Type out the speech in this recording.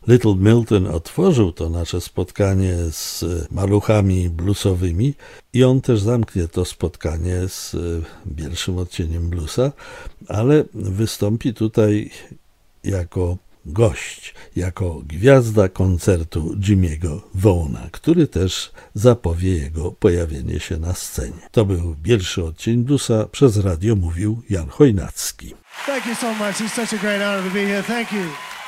Little Milton otworzył to nasze spotkanie z maluchami bluesowymi i on też zamknie to spotkanie z pierwszym odcieniem bluesa, ale wystąpi tutaj jako gość, jako gwiazda koncertu Jimmy'ego Vaughana, który też zapowie jego pojawienie się na scenie. To był pierwszy odcień bluesa, przez radio mówił Jan Chojnacki. Thank you so much. It's such a great honor to be here. Thank you.